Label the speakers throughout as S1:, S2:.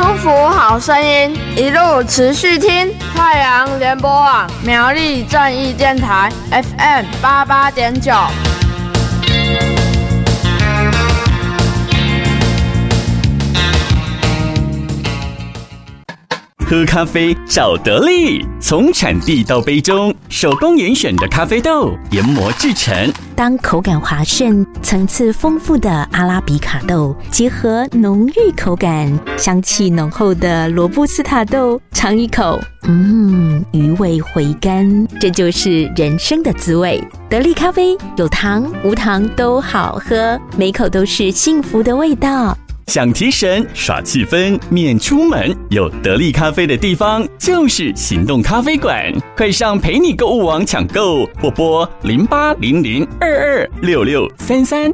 S1: 丰福好声音，一路持续听。太阳联播网苗栗正义电台 FM 88.9。
S2: 喝咖啡找得力，从产地到杯中，手工严选的咖啡豆研磨制成。
S3: 当口感滑顺、层次丰富的阿拉比卡豆结合浓郁口感、香气浓厚的罗布斯塔豆，尝一口，余味回甘，这就是人生的滋味。得力咖啡有糖无糖都好喝，每口都是幸福的味道。
S2: 想提神耍气氛免出门，有得力咖啡的地方就是行动咖啡馆，快上陪你购物网抢购，或拨0800226633。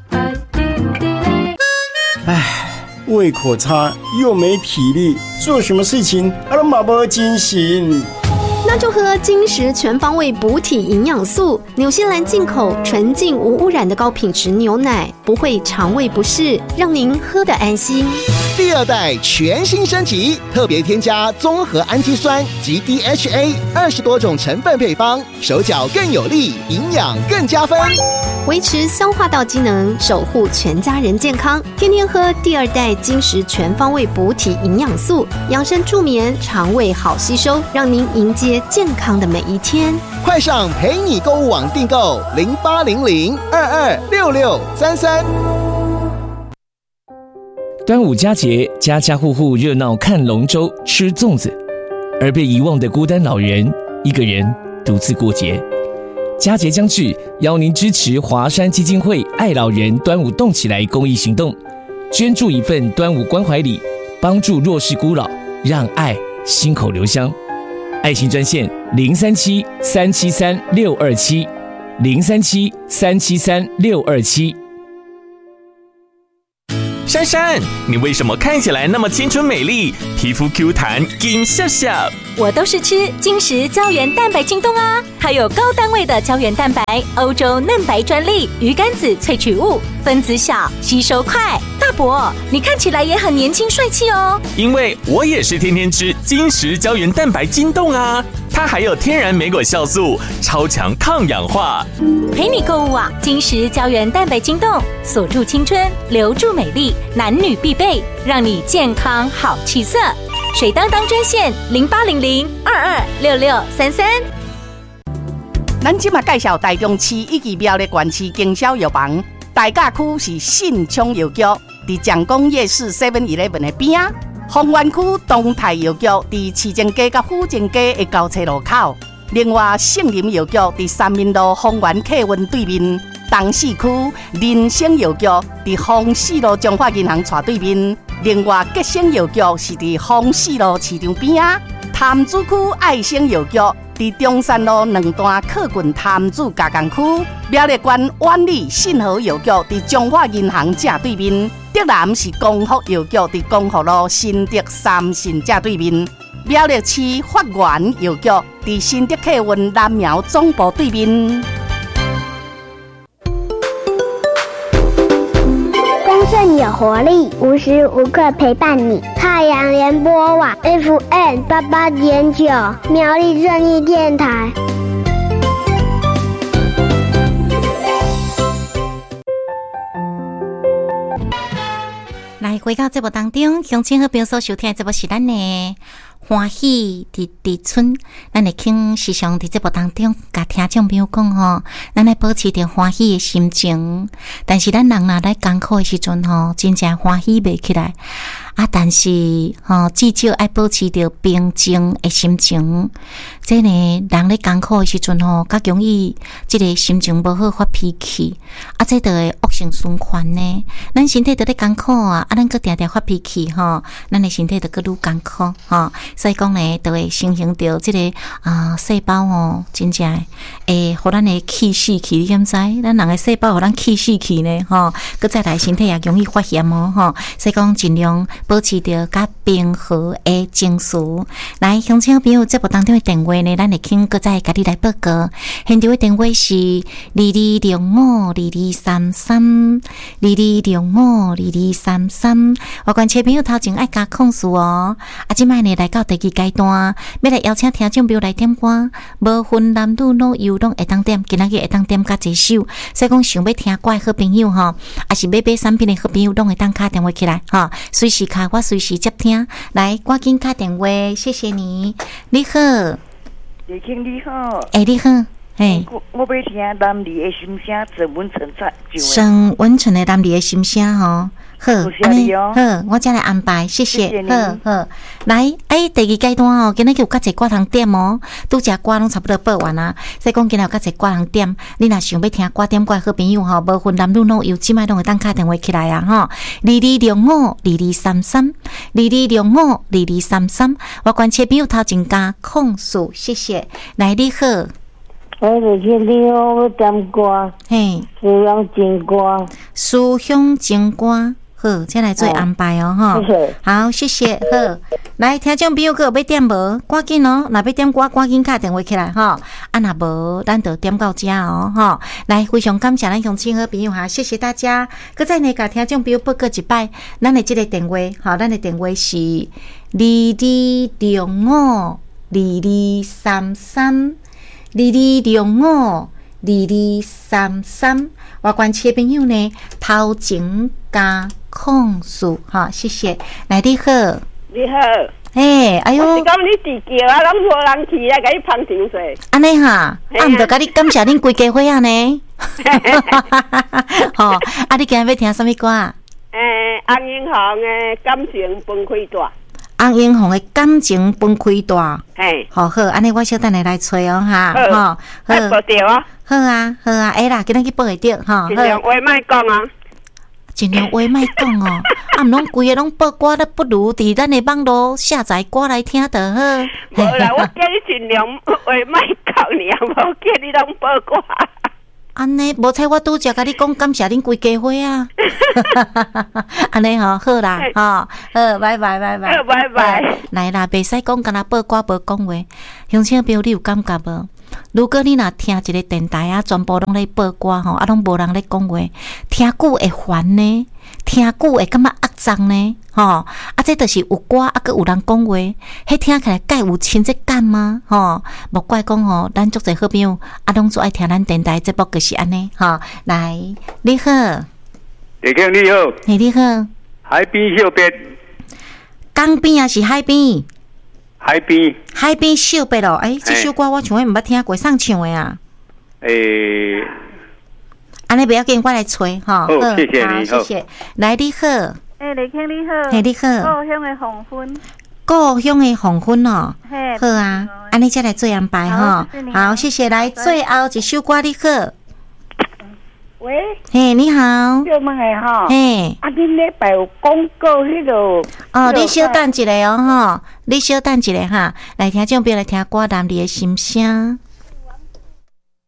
S4: 胃口差又没体力，做什么事情都没精神。
S5: 那就喝金石全方位补体营养素，纽西兰进口纯净无污染的高品质牛奶，不会肠胃不适，让您喝得安心。
S6: 第二代全新升级，特别添加综合氨基酸及 DHA 20多种成分配方，手脚更有力，营养更加分，
S5: 维持消化道机能，守护全家人健康。天天喝第二代金石全方位补体营养素，养生助眠，肠胃好吸收，让您迎接健康的每一天。
S6: 快上陪你购物网订购0800226633。
S7: 端午佳节，家家户户热闹看龙舟、吃粽子，而被遗忘的孤单老人，一个人独自过节。佳节将至，邀您支持华山基金会爱老人端午动起来公益行动，捐助一份端午关怀礼，帮助弱势孤老，让爱心口留香。爱心专线037-373-627，037-373-627。
S8: 珊珊，你为什么看起来那么青春美丽，皮肤 Q 弹，紧笑笑？
S3: 我都是吃金石胶原蛋白晶冻啊，还有高单位的胶原蛋白，欧洲嫩白专利，鱼肝子萃取物，分子小，吸收快。大伯，你看起来也很年轻帅气哦。
S8: 因为我也是天天吃金石胶原蛋白晶冻啊，它还有天然莓果酵素，超强抗氧化。
S3: 陪你购物网，金石胶原蛋白晶冻，锁住青春，留住美丽，男女必备，让你健康好气色。水当当专线0800226633。
S9: 咱今嘛介绍台中市以及苗栗县市经销药房，大甲区是信昌药局，伫蒋公夜市 7-11 的边啊；丰原区东泰药局伫市政街甲府政街的交叉路口。另外，圣林药局伫三民路丰原客运对面。东市区人生药局伫丰市路中华银行斜对面。另外，吉生药局是伫丰市路市场边啊。潭子区爱生药局伫中山路2段靠近潭子加工区。苗栗县万里信和药局伫中华银行正对面。德南是光福药局伫光福路新德三信正对面。苗栗市发源药局伫新德客运南苗总部对面。
S10: 丰盛有活力，无时无刻陪伴你。太阳联播网 FM 88.9，苗栗正义电台。
S11: 来，回到节目当中，乡亲和朋友所收听的节目是咱的欢喜伫村，咱会请时常伫节目当中，甲听众朋友讲吼，咱来保持着欢喜的心情。但是咱人若来艰苦的时阵吼，真正欢喜袂起来。但是至少爱保持着平静的心情。这呢，人咧艰苦的时阵较容易这个心情不好发脾气，这就会恶性循环呢。咱身体都咧艰苦咱搁常常发脾气咱的身体就搁愈艰苦所以讲呢，就会形成着这个细胞真正会互咱的气死去，你敢知？咱人的细胞互咱气死去呢搁再来身体也容易发炎所以讲尽量保持着较平和的情绪。来，乡亲朋友，节目当中的电话呢，咱会请搁再甲你来报告。现场的电话是2205223322052233。我关切朋友头前爱加控诉哦。即摆呢来到第二阶段，要来邀请听众朋友来点歌，无分男女老幼拢会当点，今仔日会当点甲一首。所以讲想要听歌的好朋友吼，也是要买产品的好朋友，拢会当打电话起来哈，随时开我随时接听。来，赶紧打电话，谢谢你。你好，
S12: 李庆你好，
S11: 你好，嘿，
S12: 我要听男儿的心声，郑文成唱。
S11: 郑文成的男儿的心声吼。好，安尼好，我再来安排，谢谢。好，来，第二阶段哦，今日有较侪歌通点哦，拄只歌拢差不多播完啊。所以讲今日有较侪歌通点，你若想要听歌点歌好朋友吼，无分男女老幼，即摆拢会当打电话起来啊吼，22052233，22052233，我关切朋友头前加控诉，谢谢。来，你好。
S13: 我就听你好，我点歌，
S11: 嘿，
S13: 思乡情歌，
S11: 思乡情歌，好，再来做安排哦，哈，好，谢谢，好，来，听众朋友，佮要点无？赶紧哦，若要点歌，赶紧打电话起来哈，若无，咱就点到遮哦，哈，来，非常感谢咱乡亲好朋友哈，谢谢大家，佮再来甲听众朋友报告一摆，咱的这个电话，好，咱的电话是22052233。22052233，我关切朋友呢，头前加控诉哈，谢谢。来，你好，
S14: 你好，
S11: 哎呦，
S14: 我是讲你地叫啊，拢无人去啊，甲你捧场噻。
S11: 安尼哈，毋着甲你感谢恁规家伙啊呢。吼，你今日要听什么歌啊？
S14: 洪英雄的感情崩溃大。
S11: 洪英雄的感情崩溃大，
S14: 嘿，
S11: 好，安尼我小等下来吹哦哈，
S14: 好，报着啊，
S11: 好啊，会啦，今日去报会着哈，
S14: 尽量话莫讲啊，
S11: 尽量话莫讲哦，毋拢规个拢报歌，都不如伫咱的网络下载歌来听就好。
S14: 无啦，我叫你尽量话莫讲尔，无叫你拢报歌。
S11: 安尼，无采我拄则甲你讲，感谢恁规家伙啊！安尼吼，好啦，好，拜拜，拜拜，
S14: 拜拜。
S11: 来啦，袂使讲，敢若报歌无讲话。乡亲朋友，你有感觉无？如果你若听一个电台啊，全部拢咧报歌吼，啊，拢无人咧讲话，听久会烦呢，听久会感觉肮脏呢，吼，这就是有歌啊，佮有人讲话，迄听起来介有亲切感吗？吼，莫怪讲吼，咱足侪好朋友啊，拢最爱听咱电台节目，就是安尼，吼。来，你好，
S15: 李庆你好，
S11: 你好，
S15: 海边小别，
S11: 江边啊是海边。
S15: 海边
S11: 小白咯，这首歌我像毋捌听过，送唱的啊。安尼不要紧，我来吹哈。
S15: 好，谢谢你，
S11: 谢谢。来，你好。
S16: 李庆你好。
S11: 你好。
S16: 故乡的黄昏。
S11: 故乡的黄昏哦。好啊，安尼再来做安排哈。好，谢谢。来，最后一首歌，你好。
S16: 喂，
S11: 嘿，你好。
S16: 小问的哈，
S11: 嘿，
S16: 恁礼拜有广告迄个？
S11: 你稍等一下哦，哈，你稍等一下哈，来听众朋友来听歌，男儿的心声。